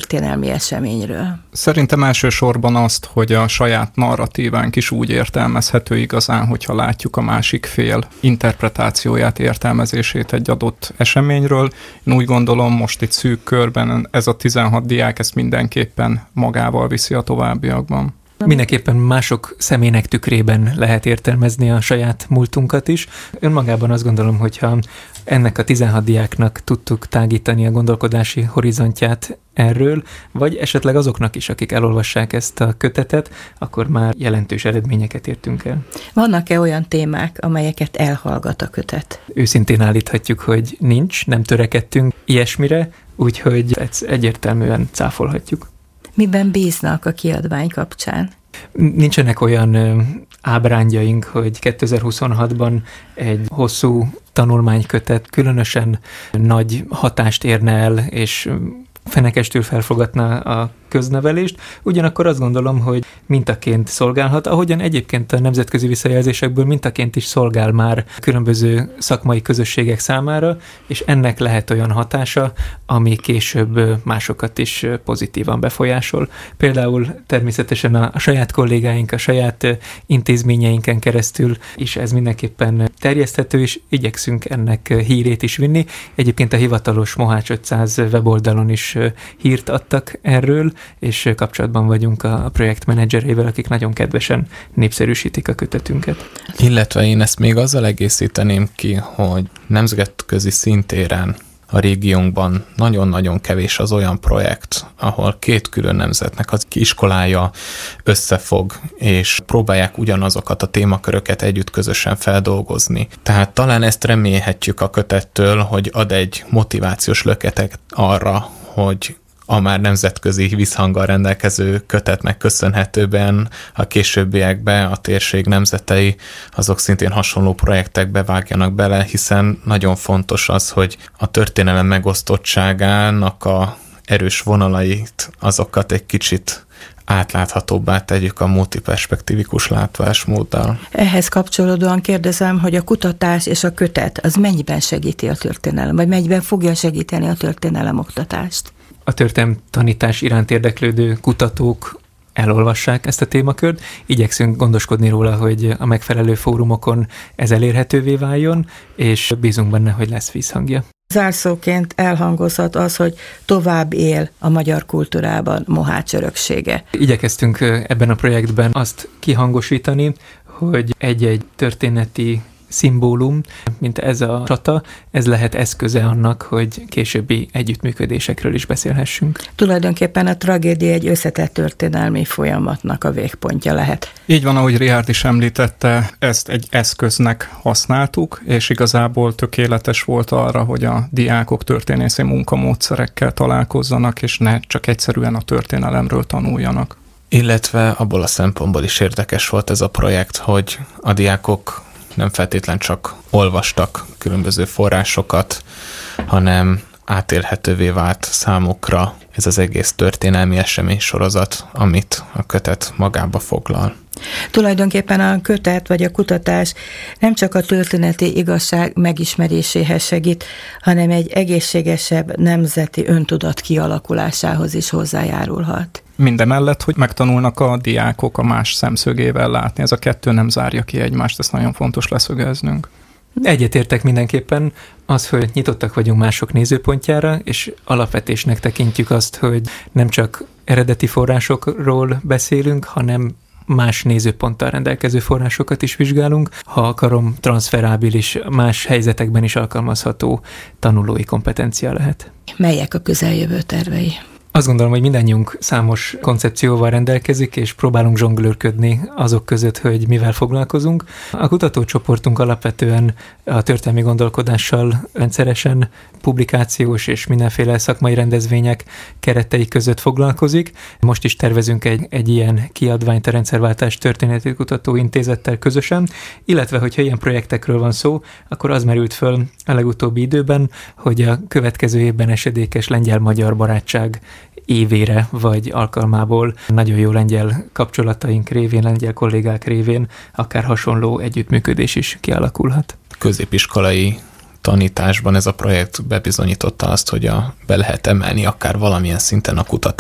történelmi eseményről? Szerintem elsősorban azt, hogy a saját narratívánk is úgy értelmezhető igazán, hogyha látjuk a másik fél interpretációját, értelmezését egy adott eseményről. Én úgy gondolom, most itt szűk körben ez a 16 diák ezt mindenképpen magával viszi a továbbiakban. Mindenképpen mások személynek tükrében lehet értelmezni a saját múltunkat is. Önmagában azt gondolom, hogyha ennek a 16 diáknak tudtuk tágítani a gondolkodási horizontját erről, vagy esetleg azoknak is, akik elolvassák ezt a kötetet, akkor már jelentős eredményeket értünk el. Vannak-e olyan témák, amelyeket elhallgat a kötet? Őszintén állíthatjuk, hogy nincs, nem törekedtünk ilyesmire, úgyhogy ezt egyértelműen cáfolhatjuk. Miben bíznak a kiadvány kapcsán? Nincsenek olyan ábrándjaink, hogy 2026-ban egy hosszú tanulmánykötet különösen nagy hatást érne el, és fenekestül felfogatná a köznevelést, ugyanakkor azt gondolom, hogy mintaként szolgálhat, ahogyan egyébként a nemzetközi visszajelzésekből mintaként is szolgál már különböző szakmai közösségek számára, és ennek lehet olyan hatása, ami később másokat is pozitívan befolyásol. Például természetesen a saját kollégáink, a saját intézményeinken keresztül is ez mindenképpen terjeszthető, és igyekszünk ennek hírét is vinni. Egyébként a hivatalos Mohács 500 weboldalon is hírt adtak erről, és kapcsolatban vagyunk a projektmenedzserével, akik nagyon kedvesen népszerűsítik a kötetünket. Illetve én ezt még azzal egészíteném ki, hogy nemzetközi szintéren a régiónkban nagyon-nagyon kevés az olyan projekt, ahol két külön nemzetnek az iskolája összefog, és próbálják ugyanazokat a témaköröket együtt közösen feldolgozni. Tehát talán ezt remélhetjük a kötettől, hogy ad egy motivációs löketet arra, hogy a már nemzetközi visszhanggal rendelkező kötetnek köszönhetően a későbbiekben a térség nemzetei azok szintén hasonló projektekbe vágjanak bele, hiszen nagyon fontos az, hogy a történelem megosztottságának a erős vonalait, azokat egy kicsit átláthatóbbá tegyük a multiperspektívikus látvásmóddal. Ehhez kapcsolódóan kérdezem, hogy a kutatás és a kötet az mennyiben segíti a történelem, vagy mennyiben fogja segíteni a történelem oktatást? A történelem tanítás iránt érdeklődő kutatók elolvassák ezt a témakört. Igyekszünk gondoskodni róla, hogy a megfelelő fórumokon ez elérhetővé váljon, és bízunk benne, hogy lesz vízhangja. Zárszóként elhangozhat az, hogy tovább él a magyar kultúrában Mohács öröksége. Igyekeztünk ebben a projektben azt kihangosítani, hogy egy-egy történeti szimbólum, mint ez a csata, ez lehet eszköze annak, hogy későbbi együttműködésekről is beszélhessünk. Tulajdonképpen a tragédia egy összetett történelmi folyamatnak a végpontja lehet. Így van, ahogy Richárd is említette, ezt egy eszköznek használtuk, és igazából tökéletes volt arra, hogy a diákok történészi munkamódszerekkel találkozzanak, és ne csak egyszerűen a történelemről tanuljanak. Illetve abból a szempontból is érdekes volt ez a projekt, hogy a diákok nem feltétlen csak olvastak különböző forrásokat, hanem átélhetővé vált számukra ez az egész történelmi eseménysorozat, amit a kötet magába foglal. Tulajdonképpen a kötet vagy a kutatás nem csak a történeti igazság megismeréséhez segít, hanem egy egészségesebb nemzeti öntudat kialakulásához is hozzájárulhat. Mindemellett, hogy megtanulnak a diákok a más szemszögével látni. Ez a kettő nem zárja ki egymást, ezt nagyon fontos leszögeznünk. Egyetértek mindenképpen az, hogy nyitottak vagyunk mások nézőpontjára, és alapvetésnek tekintjük azt, hogy nem csak eredeti forrásokról beszélünk, hanem más nézőponttal rendelkező forrásokat is vizsgálunk, ha akarom, transzferábilis, más helyzetekben is alkalmazható tanulói kompetencia lehet. Melyek a közeljövő tervei? Azt gondolom, hogy mindannyiunk számos koncepcióval rendelkezik, és próbálunk zsonglőrködni azok között, hogy mivel foglalkozunk. A kutatócsoportunk alapvetően a történelmi gondolkodással rendszeresen publikációs és mindenféle szakmai rendezvények keretei között foglalkozik. Most is tervezünk egy ilyen kiadványt a Rendszerváltás Történeti Kutatóintézettel közösen, illetve hogyha ilyen projektekről van szó, akkor az merült föl a legutóbbi időben, hogy a következő évben esedékes lengyel-magyar barátság évére vagy alkalmából nagyon jó lengyel kapcsolataink révén, lengyel kollégák révén akár hasonló együttműködés is kialakulhat. Középiskolai tanításban ez a projekt bebizonyította azt, hogy be lehet emelni akár valamilyen szinten a kutatást